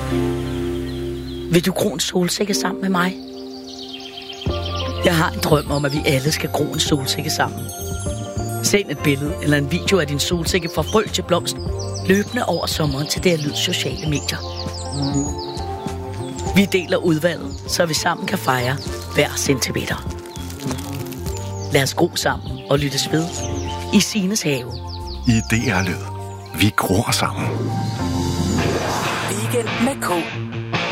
Vil du gro en solsikke sammen med mig? Jeg har en drøm om, at vi alle skal gro en solsikke sammen. Send et billede eller en video af din solsikke fra frø til blomst, løbende over sommeren til det her Lyd sociale medier. Vi deler udvalget, så vi sammen kan fejre hver centimeter. Lad os gro sammen og lyttes ved i Signes have. I DR Lyd. Vi gror sammen. Weekend med K.